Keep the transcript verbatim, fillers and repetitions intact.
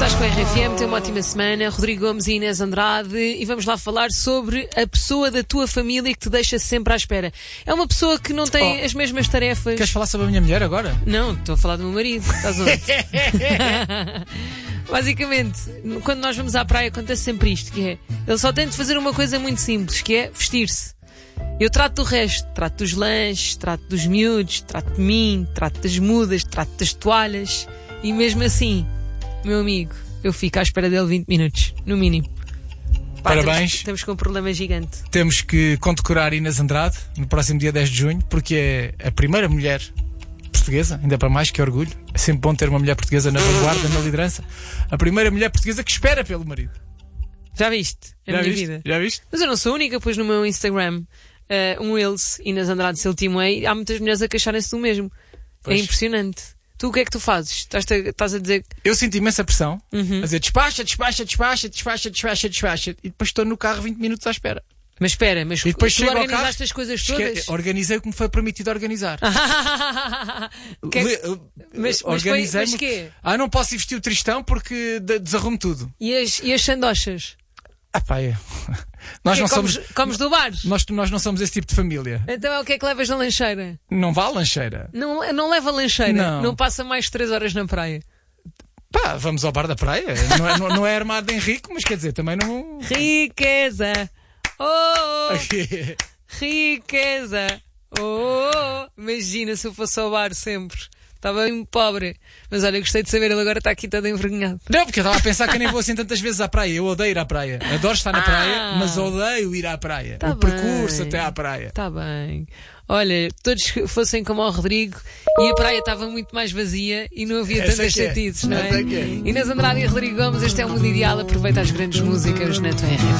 estás com a R F M, tem uma ótima semana. Rodrigo Gomes e Inês Andrade, e vamos lá falar sobre a pessoa da tua família que te deixa sempre à espera. É uma pessoa que não tem Oh. as mesmas tarefas. Queres falar sobre a minha mulher agora? Não, estou a falar do meu marido. Estás onde? Basicamente, quando nós vamos à praia acontece sempre isto, que é, ele só tem de fazer uma coisa muito simples, que é vestir-se. Eu trato do resto, trato dos lanches, trato dos miúdos, trato de mim, trato das mudas, trato das toalhas, e mesmo assim, meu amigo, eu fico à espera dele vinte minutos, no mínimo. Pá, Parabéns. Estamos, estamos com um problema gigante. Temos que condecorar Inês Andrade no próximo dia dez de junho, porque é a primeira mulher portuguesa, ainda para mais, que orgulho. É sempre bom ter uma mulher portuguesa na vanguarda, na liderança. A primeira mulher portuguesa que espera pelo marido. Já viste? A Já minha viste? vida. Já viste? Mas eu não sou a única, pois no meu Instagram, uh, um Reels, Inês Andrade Celtimei, há muitas mulheres a queixarem-se do mesmo. Pois. É impressionante. Tu o que é que tu fazes? Estás a, estás a dizer... Eu sinto imensa pressão Uhum. a dizer despacha, despacha, despacha, despacha, despacha, despacha, e depois estou no carro vinte minutos à espera. Mas espera, mas E depois tu chego ao organizaste carro, as coisas Esque- todas? Organizei o que me foi permitido organizar. Que é que- Le- mas- mas foi- Organizei-me- mas quê? Ah, não posso ir vestir o tristão porque de- desarrumo tudo. E as, e as sandochas? Ah, pá, é. Nós Que não comes, somos. comes do bar? Nós, nós não somos esse tipo de família. Então é o que é que levas na lancheira? Não vá à lancheira. Não, não leva lancheira? Não. passa mais de três horas na praia? Pá, vamos ao bar da praia. Não é, não, não é armado em rico, mas quer dizer, também não. Riqueza! Oh! Riqueza! Oh! Imagina se eu fosse ao bar sempre. Estava bem pobre. Mas olha, gostei de saber, ele agora está aqui todo envergonhado. Não, porque eu estava a pensar que eu nem vou assim tantas vezes à praia. Eu odeio ir à praia. Adoro estar na Ah. praia, mas odeio ir à praia. Tá o percurso bem. até à praia. Está bem. Olha, todos fossem como ao Rodrigo e a praia estava muito mais vazia e não havia Essa tantas que é. chatices, não é? Essa que é. Inês Andrade e Rodrigo Gomes, este é o Mundo Ideal. Aproveita as grandes músicas na tua R F M.